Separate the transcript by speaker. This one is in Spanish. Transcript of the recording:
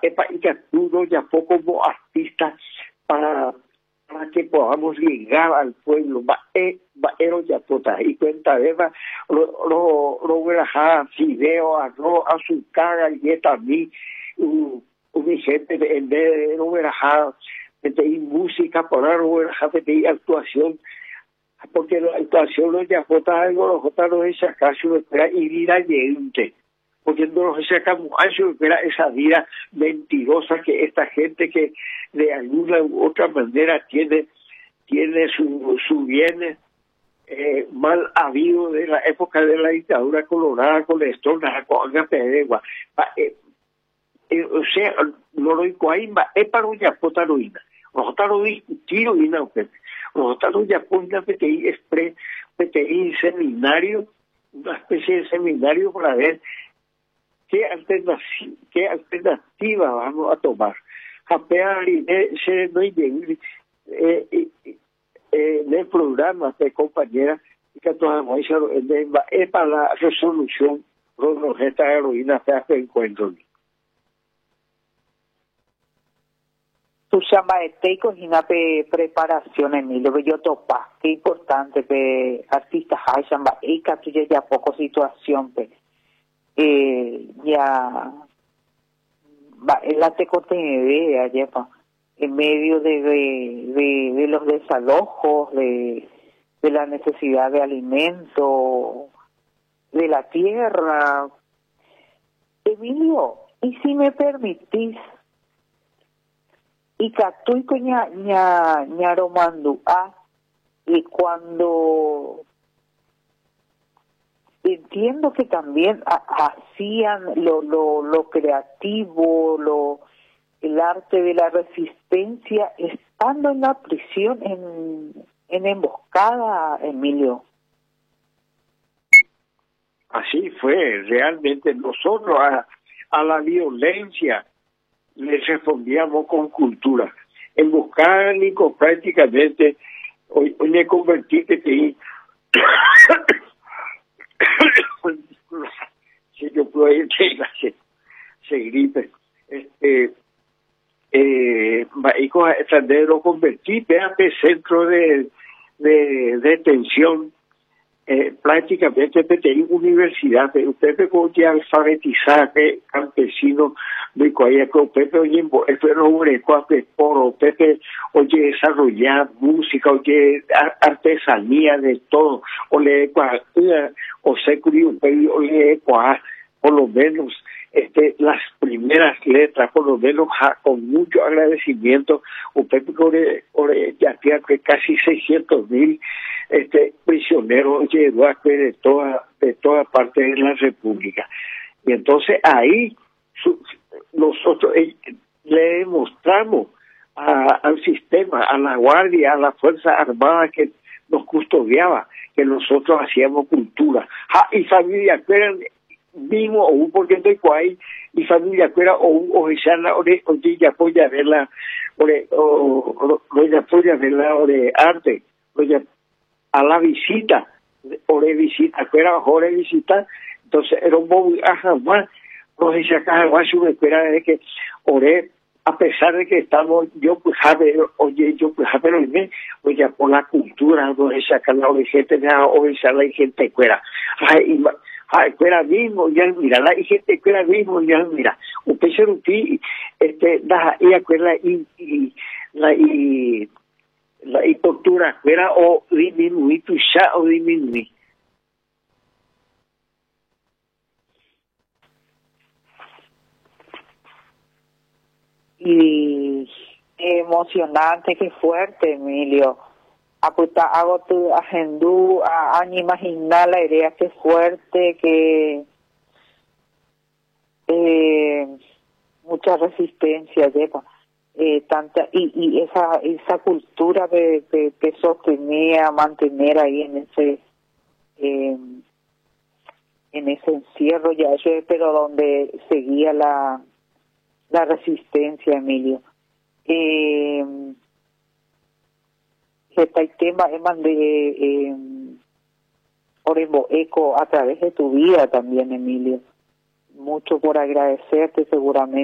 Speaker 1: epa y que tú ya poco como artistas para que podamos llegar al pueblo, ero ya tota, y cuenta de lo verajá, fideo, arroz, azúcar, galleta, mi gente, en vez de lo verajá, y música, por ahora lo verajá, y actuación, porque la actuación lo ya tota, algo, lo jota no es acaso, y vida llegante. Porque no nos sacamos a eso, era esa vida mentirosa que esta gente que de alguna u otra manera tiene su bien mal habido de la época de la dictadura colorada con esto, con Pedegua. O sea, no lo digo ahí, es para un yapota ruina. Nosotros lo discutimos, nosotros ya ponemos PTI seminario, una especie de seminario para ver qué alternativa vamos a tomar. En el programa de compañera que tomamos es para la resolución de esta heroína que encuentro.
Speaker 2: Tu llama de teco y una preparación, Emilio, que yo topa, qué importante, que artistas hay, llama, y que ya poco situación, ya la teco tiene idea, ya en medio de los desalojos, de la necesidad de alimento, de la tierra. Emilio, y si me permitís, y Catuy con Ñaromandu, y cuando entiendo que también hacían lo creativo, el arte de la resistencia, estando en la prisión, en emboscada, Emilio.
Speaker 1: Así fue, realmente nosotros a la violencia le respondíamos con cultura. Emboscada, Nico, prácticamente, hoy me convertí que si yo puedo ir, se gripe. Lo convertí en centro de detención, prácticamente PTI universidad. Usted me puede alfabetizar campesino de Coayaco, Pepe oye Pepe oye desarrollar música, oye artesanía de todo, o le o por lo menos las primeras letras, por lo menos con mucho agradecimiento, usted ya tiene casi 600,000 prisioneros llegó de toda parte de la República. Y entonces ahí nosotros le demostramos al sistema, a la Guardia, a la Fuerza Armada que nos custodiaba, que nosotros hacíamos cultura. Y familia, mismo o porque estoy ahí y familia fuera o ya ya apoya verla o ya apoya verla o de arte a la visita o de visita fuera o de visita. Entonces era un poco más no sé si acá me espera de que oré a pesar de que estamos yo pues oye por la cultura no sé si acá la gente o esa la gente fuera fuera mismo ya mira la gente fuera mismo ya mira usted se ruti da y acuerda y la tortura fuera o disminuir tu ya o disminuir
Speaker 2: y emocionante, qué fuerte, Emilio. Hago tu agendú a imaginar la idea, qué fuerte, que mucha resistencia lleva, tanta y esa cultura que sostenía mantener ahí en ese encierro ya, pero donde seguía la resistencia, Emilio. Este tema de Orembo Eco a través de tu vida también, Emilio. Mucho por agradecerte seguramente.